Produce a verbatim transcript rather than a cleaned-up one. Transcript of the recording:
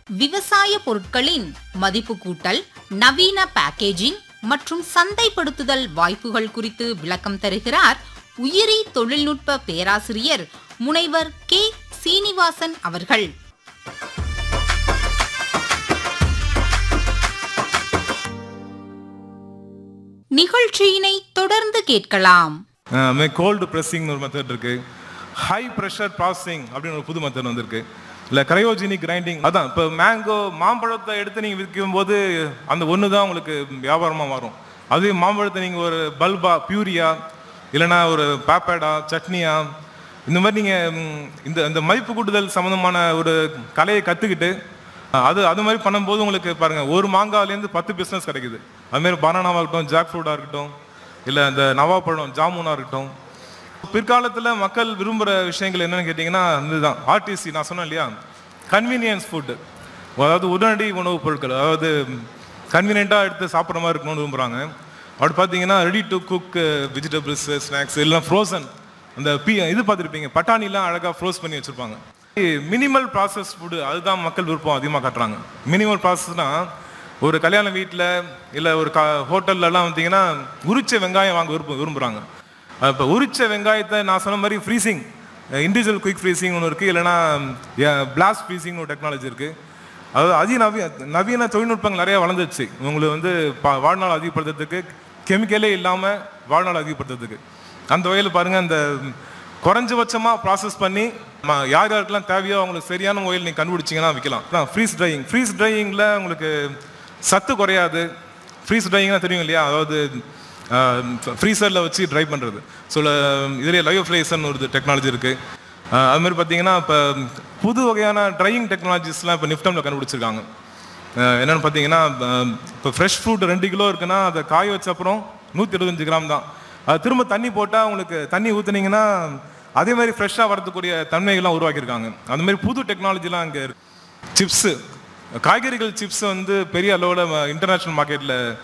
விவசாய பொருட்களின் மதிப்பு கூட்டல், நவீன பேக்கேஜிங் மற்றும் சந்தைப்படுத்துதல் வாய்ப்புகள் குறித்து விளக்கம் தருகிறார் உயிரி தொழில்நுட்ப பேராசிரியர் முனைவர் கே சீனிவாசன் அவர்கள். நிகழ்ச்சியினை தொடர்ந்து கேட்கலாம். கோல்டு பிரஸிங் ஒரு மெத்தட் இருக்கு, ஹை ப்ரெஷர் ப்ராசஸிங் அப்படின்னு ஒரு புது மெத்தட் வந்திருக்கு, இல்லை கிரையோஜெனிக் கிரைண்டிங். அதான் இப்போ மேங்கோ மாம்பழத்தை எடுத்து நீங்கள் விற்கும் போது அந்த ஒன்று தான் உங்களுக்கு வியாபாரமாக வரும். அதே மாம்பழத்தை நீங்கள் ஒரு பல்பா பியூரியா இல்லைனா ஒரு பேப்பேடா சட்னியா இந்த மாதிரி நீங்கள் இந்த இந்த மதிப்பு கூட்டுதல் சம்மந்தமான ஒரு கலையை கற்றுக்கிட்டு அது அது மாதிரி பண்ணும்போது உங்களுக்கு பாருங்கள், ஒரு மாங்காயிலேருந்து பத்து பிஸ்னஸ் கிடைக்குது. அதுமாரி பனானாவாக இருக்கட்டும், ஜாக் ஃப்ரூட்டாக இருக்கட்டும், இல்லை இந்த நவாப்பழம் ஜாமுனாக இருக்கட்டும். பிற்காலத்தில் மக்கள் விரும்புகிற விஷயங்கள் என்னென்னு கேட்டிங்கன்னா இதுதான் ஆர்டிசி. நான் சொன்னேன் இல்லையா, கன்வீனியன்ஸ் ஃபுட்டு, அதாவது உடனடி உணவுப் பொருட்கள், அதாவது கன்வீனியண்ட்டாக எடுத்து சாப்பிட்ற மாதிரி இருக்கணும்னு விரும்புகிறாங்க. அப்படி பார்த்தீங்கன்னா ready to cook vegetables, snacks, இல்லைனா ஃப்ரோசன். அந்த பி இது பார்த்துருப்பீங்க, பட்டாணிலாம் அழகாக ஃப்ரோஸ் பண்ணி வச்சுருப்பாங்க. மினிமல் ப்ராசஸ் ஃபுட்டு அதுதான் மக்கள் விருப்பம் அதிகமாக காட்டுறாங்க. மினிமல் ப்ராசஸ்னால் ஒரு கல்யாண வீட்டில் இல்லை ஒரு க ஹோட்டல்லலாம் வந்தீங்கன்னா உரிச்ச வெங்காயம் வாங்க விரும்ப விரும்புகிறாங்க. இப்போ உரிச்ச வெங்காயத்தை நான் சொன்ன மாதிரி ஃப்ரீசிங், இண்டிவிஜுவல் குயிக் ஃப்ரீசிங் ஒன்று இருக்குது, இல்லைனா பிளாஸ்ட் ஃப்ரீசிங்னு ஒரு டெக்னாலஜி இருக்குது. அதாவது அதி நவீ நவீன தொழில்நுட்பங்கள் நிறையா வளர்ந்துச்சு உங்களுக்கு வந்து பா வாழ்நாள் அதிகப்படுத்துறதுக்கு, கெமிக்கலே இல்லாமல் வாழ்நாள் அதிகப்படுத்துறதுக்கு. அந்த வகையில் பாருங்கள், அந்த குறைஞ்சபட்சமாக ப்ராசஸ் பண்ணி யார் யாருக்கெல்லாம் தேவையோ அவங்களுக்கு சரியான முறையில் நீங்கள் கண்டுபிடிச்சிங்கன்னா விற்கலாம். அதான் ஃப்ரீஸ் ட்ரையிங். ஃப்ரீஸ் ட்ரையிங்கில் உங்களுக்கு சத்து குறையாது. ஃப்ரீஸ் ட்ரையிங்னா தெரியும் இல்லையா, அதாவது ஃப்ரீசரில் வச்சு ட்ரை பண்ணுறது. ஸோ இதிலே லைவ் ஃப்ளேசன் ஒரு டெக்னாலஜி இருக்குது. அதுமாதிரி பார்த்தீங்கன்னா இப்போ புது வகையான ட்ரையிங் டெக்னாலஜிஸ்லாம் இப்போ நிஃப்டமில் கண்டுபிடிச்சிருக்காங்க. என்னென்னு பார்த்தீங்கன்னா, இப்போ ஃப்ரெஷ் ஃப்ரூட் ரெண்டு கிலோ இருக்குன்னா அதை காய வச்ச அப்புறம் நூற்றி எழுபத்தஞ்சு கிராம் தான். அது திரும்ப தண்ணி போட்டால் உங்களுக்கு தண்ணி ஊற்றுனீங்கன்னா அதே மாதிரி ஃப்ரெஷ்ஷாக வரதுக்கூடிய தன்மைகள்லாம் உருவாக்கியிருக்காங்க. அந்த மாதிரி புது டெக்னாலஜிலாம் அங்கே சிப்ஸு, காய்கறிகள் சிப்ஸ் வந்து பெரிய அளவில் இன்டர்நேஷ்னல் மார்க்கெட்டில்